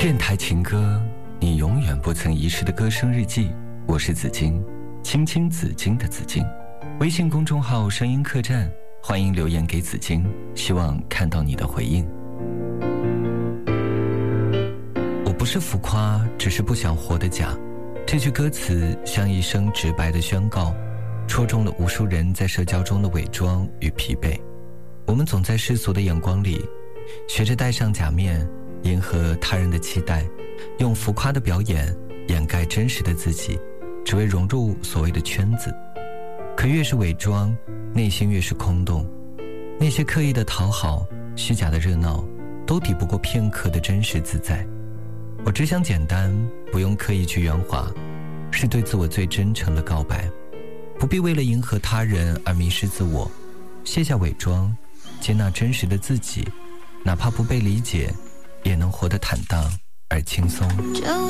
电台情歌，你永远不曾遗失的歌声日记。我是紫金，青青紫金的紫金。微信公众号声音客栈，欢迎留言给紫金，希望看到你的回应。我不是浮夸，只是不想活得假。这句歌词像一声直白的宣告，戳中了无数人在社交中的伪装与疲惫。我们总在世俗的眼光里学着戴上假面，迎合他人的期待，用浮夸的表演掩盖真实的自己，只为融入所谓的圈子。可越是伪装，内心越是空洞。那些刻意的讨好，虚假的热闹，都抵不过片刻的真实自在。我只想简单，不用刻意去圆滑，是对自我最真诚的告白。不必为了迎合他人而迷失自我，卸下伪装，接纳真实的自己，哪怕不被理解，也能活得坦荡而轻松。 就